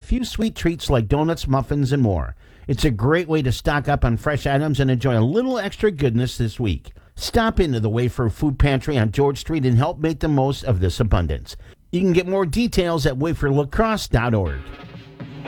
few sweet treats like donuts, muffins, and more. It's a great way to stock up on fresh items and enjoy a little extra goodness this week. Stop into the Wayfarer Food Pantry on George Street and help make the most of this abundance. You can get more details at wayfarerlacrosse.org.